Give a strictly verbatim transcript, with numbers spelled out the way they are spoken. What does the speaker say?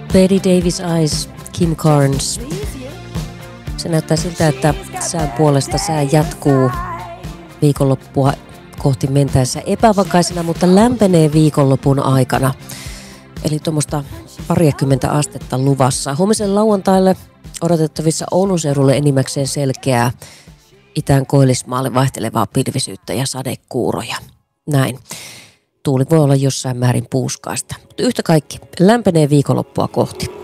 Betty Davis Eyes, Kim Carnes. Se näyttää siltä, että sään puolesta sää jatkuu viikonloppua kohti mentäessä epävakaisena, mutta lämpenee viikonlopun aikana. Eli tuommoista pariakymmentä astetta luvassa. Huomisen lauantaille odotettavissa Oulun seudulle enimmäkseen selkeää itään Koillismaalle vaihtelevaa pilvisyyttä ja sadekuuroja. Näin. Tuuli voi olla jossain määrin puuskaista. Mutta yhtä kaikki lämpenee viikonloppua kohti.